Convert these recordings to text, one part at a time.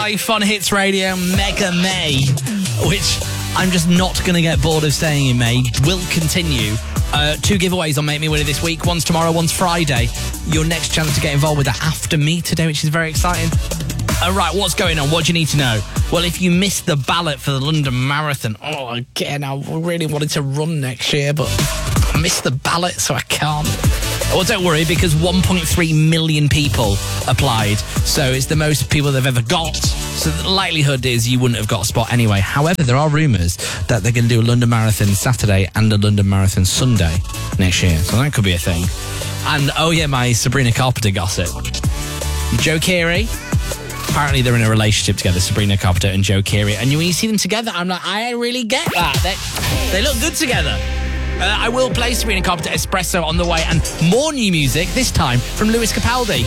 Fun Hits Radio, Mega May, which I'm just not going to get bored of saying in May, will continue. 2 giveaways on Make Me Winner this week. One's tomorrow, one's Friday. Your next chance to get involved with that after me today, which is very exciting. Right, what's going on? What do you need to know? Well, if you missed the ballot for the London Marathon, again, I really wanted to run next year, but I missed the ballot, so I can't. Well, don't worry, because 1.3 million people applied, so it's the most people they've ever got. So the likelihood is you wouldn't have got a spot anyway. However, there are rumours that they're going to do a London Marathon Saturday and a London Marathon Sunday next year, so that could be a thing. And, my Sabrina Carpenter gossip. Joe Keery. Apparently they're in a relationship together, Sabrina Carpenter and Joe Keery. And when you see them together, I'm like, I really get that. They look good together. I will play Sabrina Carpenter Espresso on the way, and more new music, this time from Lewis Capaldi.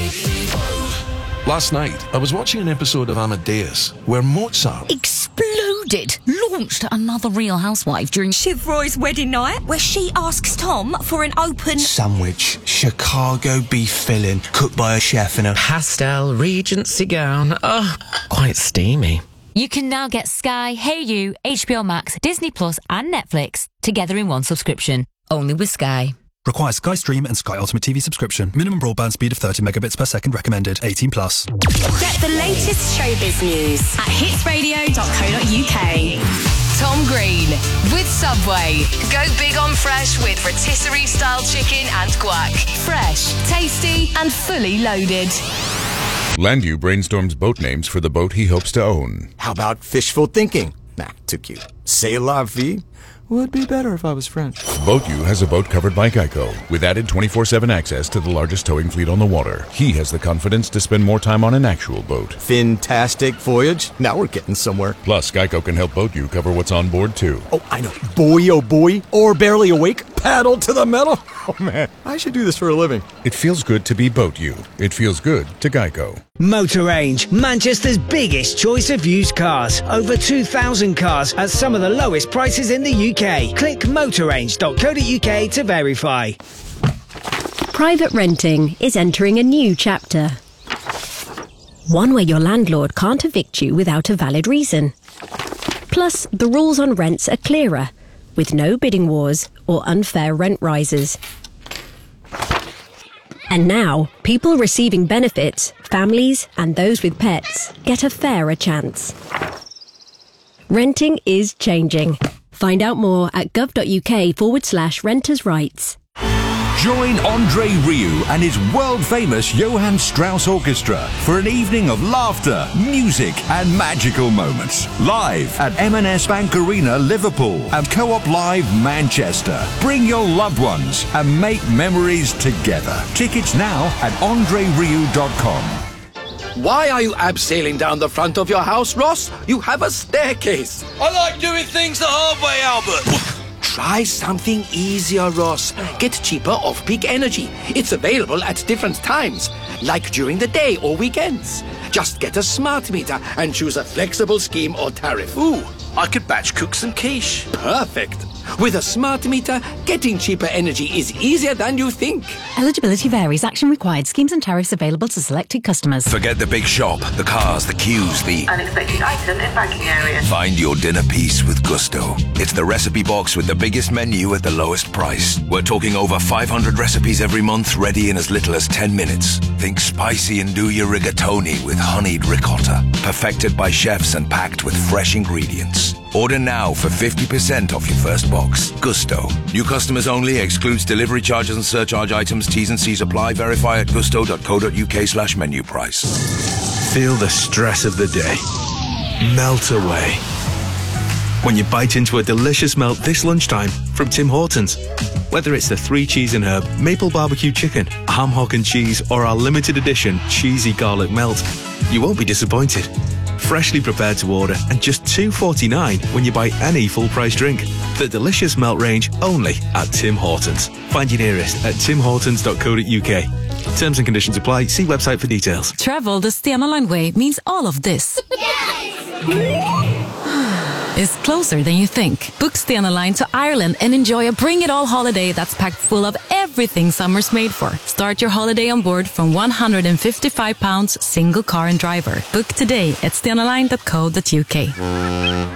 Last night, I was watching an episode of Amadeus where Mozart exploded, launched another Real Housewife during Shiv Roy's wedding night, where she asks Tom for an open sandwich, Chicago beef filling, cooked by a chef in a pastel Regency gown. Quite steamy. You can now get Sky, Hey You, HBO Max, Disney Plus and Netflix together in one subscription. Only with Sky. Requires Sky Stream and Sky Ultimate TV subscription. Minimum broadband speed of 30 megabits per second recommended. 18+. Get the latest showbiz news at hitsradio.co.uk. Tom Green with Subway. Go big on fresh with rotisserie style chicken and guac. Fresh, tasty and fully loaded. Landu brainstorms boat names for the boat he hopes to own. How about fishful thinking? Nah, too cute. C'est la vie? Would be better if I was French. BoatU has a boat covered by Geico, with added 24/7 access to the largest towing fleet on the water. He has the confidence to spend more time on an actual boat. Fantastic voyage. Now we're getting somewhere. Plus, Geico can help BoatU cover what's on board, too. Oh, I know. Boy, oh boy. Or barely awake. Paddle to the metal. Oh, man. I should do this for a living. It feels good to be BoatU. It feels good to Geico. Motor Range, Manchester's biggest choice of used cars. Over 2,000 cars at some of the lowest prices in the UK. Click motorrange.co.uk to verify. Private renting is entering a new chapter. One where your landlord can't evict you without a valid reason. Plus, the rules on rents are clearer, with no bidding wars or unfair rent rises. And now, people receiving benefits, families and those with pets, get a fairer chance. Renting is changing. Find out more at gov.uk/renters' rights. Join Andre Rieu and his world-famous Johann Strauss Orchestra for an evening of laughter, music and magical moments. Live at M&S Bank Arena, Liverpool and Co-op Live, Manchester. Bring your loved ones and make memories together. Tickets now at andrerieu.com. Why are you abseiling down the front of your house, Ross? You have a staircase. I like doing things the hard way, Albert. Try something easier, Ross. Get cheaper off-peak energy. It's available at different times, like during the day or weekends. Just get a smart meter and choose a flexible scheme or tariff. Ooh, I could batch cook some quiche. Perfect. With a smart meter, getting cheaper energy is easier than you think. Eligibility varies. Action required. Schemes and tariffs available to selected customers. Forget the big shop, the cars, the queues, the unexpected item in banking area. Find your dinner piece with Gusto. It's the recipe box with the biggest menu at the lowest price. We're talking over 500 recipes every month, ready in as little as 10 minutes. Think spicy and do your rigatoni with honeyed ricotta. Perfected by chefs and packed with fresh ingredients. Order now for 50% off your first box. Gusto. New customers only. Excludes delivery charges and surcharge items. T's and C's apply. Verify at gusto.co.uk/menu price. Feel the stress of the day melt away when you bite into a delicious melt this lunchtime from Tim Hortons. Whether it's the 3 cheese and herb, maple barbecue chicken, ham hock and cheese, or our limited edition cheesy garlic melt, you won't be disappointed. Freshly prepared to order and just $2.49 when you buy any full-price drink. The delicious melt range only at Tim Hortons. Find your nearest at timhortons.co.uk. Terms and conditions apply. See website for details. Travel the Stena Line way means all of this. Is closer than you think. Book Stena Line to Ireland and enjoy a bring-it-all holiday that's packed full of every everything summer's made for. Start your holiday on board from £155 single car and driver. Book today at stenaline.co.uk.